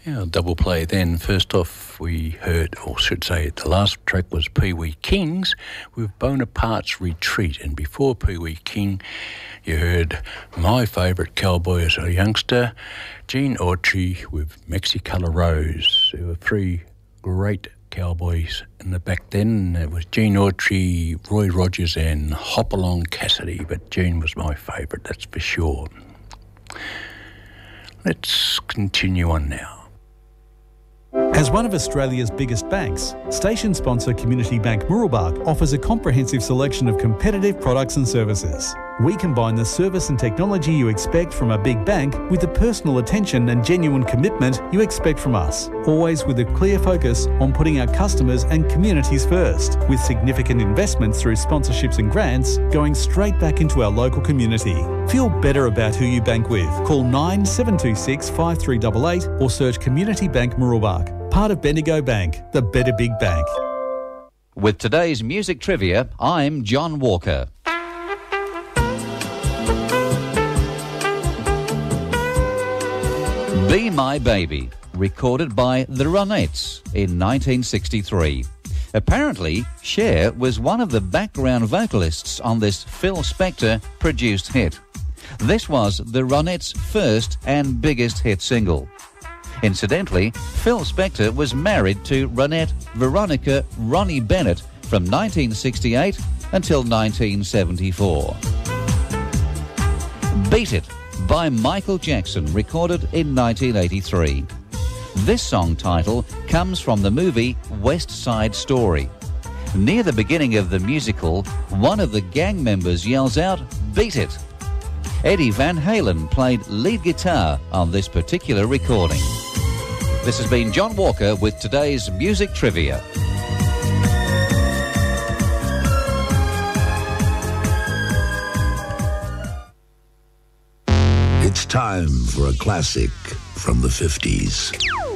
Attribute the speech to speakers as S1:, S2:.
S1: Yeah, double play then. First off, we heard, or should say, the last track was Pee Wee Kings with Bonaparte's Retreat. And before Pee Wee King, you heard my favourite cowboy as a youngster, Gene Autry with Mexicolor Rose. There were three great cowboys in the back then. It was Gene Autry, Roy Rogers and Hopalong Cassidy, but Gene was my favourite, that's for sure. Let's continue on now.
S2: As one of Australia's biggest banks, station sponsor Community Bank Mooroolbark offers a comprehensive selection of competitive products and services. We combine the service and technology you expect from a big bank with the personal attention and genuine commitment you expect from us, always with a clear focus on putting our customers and communities first, with significant investments through sponsorships and grants going straight back into our local community. Feel better about who you bank with. Call 9726 5388 or search Community Bank Mooroolbark, part of Bendigo Bank, the better big bank.
S3: With today's music trivia, I'm John Walker. Be My Baby, recorded by the Ronettes in 1963. Apparently, Cher was one of the background vocalists on this Phil Spector-produced hit. This was the Ronettes' first and biggest hit single. Incidentally, Phil Spector was married to Ronette Veronica Ronnie Bennett from 1968 until 1974. Beat It by Michael Jackson, recorded in 1983. This song title comes from the movie West Side Story. Near the beginning of the musical, one of the gang members yells out, "Beat it!" Eddie Van Halen played lead guitar on this particular recording. This has been John Walker with today's music trivia.
S4: It's time for a classic from the 50s.